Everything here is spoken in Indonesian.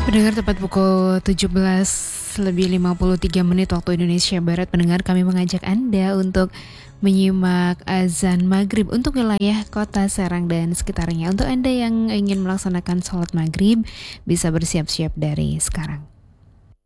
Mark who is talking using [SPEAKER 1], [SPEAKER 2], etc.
[SPEAKER 1] Pendengar, tepat pukul 17 lebih 53 menit waktu Indonesia Barat, pendengar, kami mengajak Anda untuk menyimak azan maghrib untuk wilayah kota Serang dan sekitarnya. Untuk Anda yang ingin melaksanakan sholat maghrib, bisa bersiap-siap dari sekarang.